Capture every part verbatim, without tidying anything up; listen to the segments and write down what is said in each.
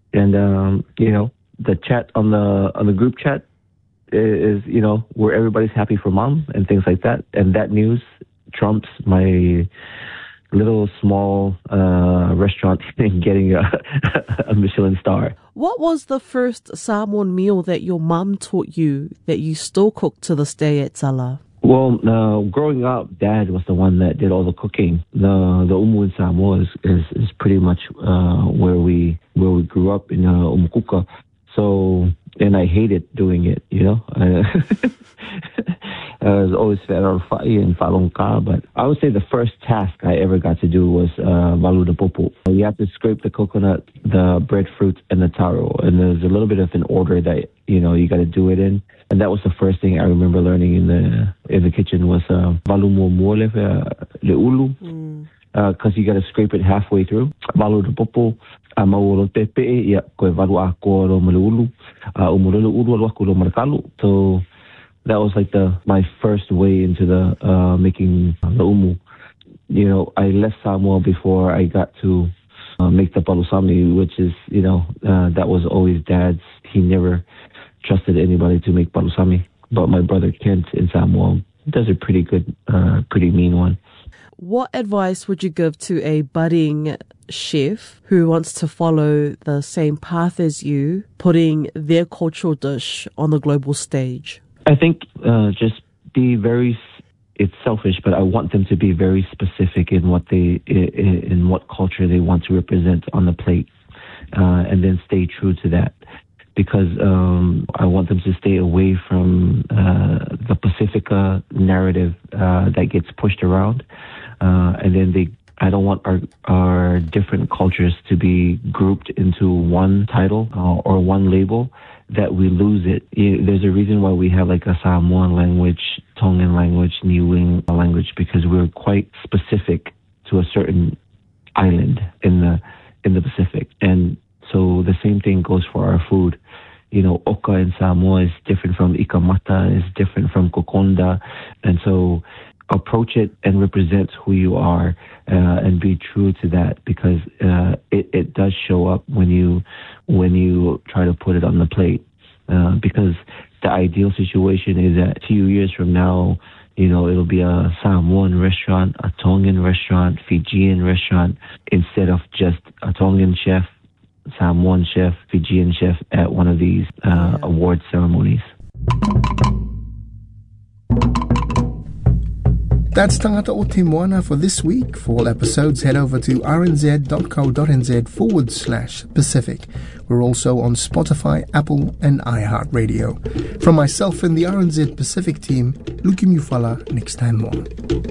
And, um, you know, the chat on the on the group chat is, you know, where everybody's happy for mom and things like that. And that news trumps my little small uh, restaurant getting a, a Michelin star. What was the first Samoan meal that your mum taught you that you still cook to this day at Sala? Well, uh, growing up, Dad was the one that did all the cooking. The the umu in Samoa is, is, is pretty much uh, where we where we grew up in uh, Umukuka. So, and I hated doing it, you know. I was always fed on fire and falongka, but I would say the first task I ever got to do was uh, valu de popo. You have to scrape the coconut, the breadfruit, and the taro, and there's a little bit of an order that, you know, you got to do it in. And that was the first thing I remember learning in the in the kitchen was uh, valu mo mole le ulu, because you got to scrape it halfway through. Valu de popo. So that was like the my first way into the uh, making the umu. You know, I left Samoa before I got to uh, make the palusami, which is, you know, uh, that was always Dad's. He never trusted anybody to make palusami. But my brother Kent in Samoa does a pretty good, uh, pretty mean one. What advice would you give to a budding chef who wants to follow the same path as you, putting their cultural dish on the global stage? I think uh, just be very, it's selfish, but I want them to be very specific in what they, in, in what culture they want to represent on the plate, uh, and then stay true to that. Because um, I want them to stay away from uh, the Pacifica narrative uh, that gets pushed around. Uh, and then they, I don't want our our different cultures to be grouped into one title uh, or one label that we lose it. There's a reason why we have like a Samoan language, Tongan language, Niuean language, because we're quite specific to a certain island in the in the Pacific. And so the same thing goes for our food. You know, oka in Samoa is different from ikamata, is different from kokonda. And so approach it and represent who you are uh, and be true to that, because uh, it, it does show up when you when you try to put it on the plate. Uh, because the ideal situation is that a few years from now, you know, it'll be a Samoan restaurant, a Tongan restaurant, Fijian restaurant, instead of just a Tongan chef, Samoan chef, Fijian chef at one of these uh, yeah. award ceremonies. That's Tangata o Te Moana for this week. For all episodes, head over to rnz.co.nz forward slash Pacific. We're also on Spotify, Apple, and iHeartRadio. From myself and the R N Z Pacific team, Luki Mufala, next time more.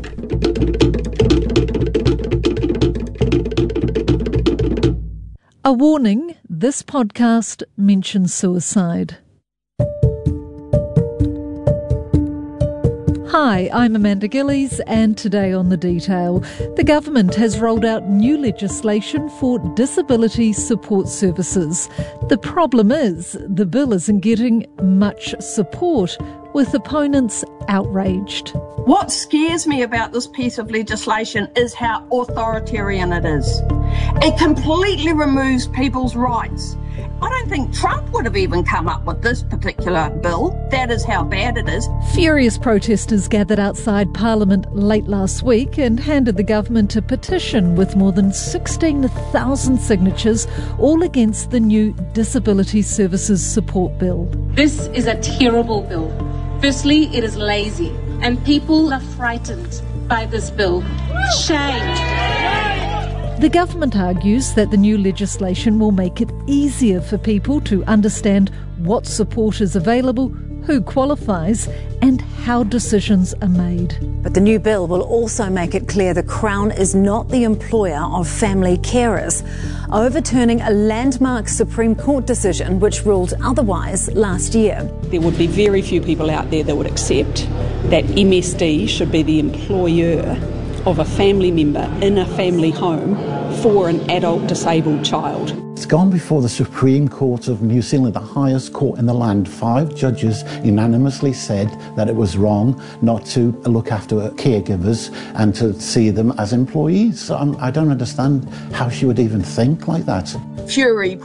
A warning, this podcast mentions suicide. Hi, I'm Amanda Gillies, and today on The Detail, the government has rolled out new legislation for disability support services. The problem is the bill isn't getting much support, with opponents outraged. What scares me about this piece of legislation is how authoritarian it is. It completely removes people's rights. I don't think Trump would have even come up with this particular bill. That is how bad it is. Furious protesters gathered outside Parliament late last week and handed the government a petition with more than sixteen thousand signatures, all against the new Disability Services Support Bill. This is a terrible bill. Firstly, it is lazy, and people are frightened by this bill. Shame. The government argues that the new legislation will make it easier for people to understand what support is available, who qualifies, and how decisions are made. But the new bill will also make it clear the Crown is not the employer of family carers, overturning a landmark Supreme Court decision which ruled otherwise last year. There would be very few people out there that would accept that M S D should be the employer of a family member in a family home for an adult disabled child. It's gone before the Supreme Court of New Zealand, the highest court in the land. Five judges unanimously said that it was wrong not to look after caregivers and to see them as employees. So I'm, I don't understand how she would even think like that. Fury